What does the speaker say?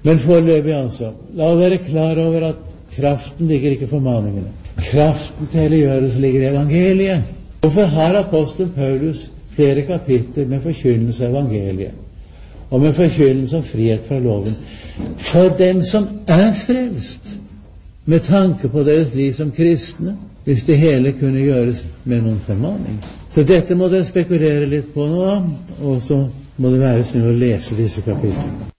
Men foreløpig altså, la oss være klar over at kraften ligger ikke i formaningene. Kraften til helliggjørelse ligger i evangeliet. Hvorfor har apostelen Paulus flere kapitler med forkynnelse av evangeliet, og med forkynnelse om frihet fra loven? For dem som er frelst, med tanke på deres liv som kristne, hvis det hele kunne gjøres med noen formaning. Så dette må dere spekulere litt på nå, og så må det være snill å lese disse kapitlene.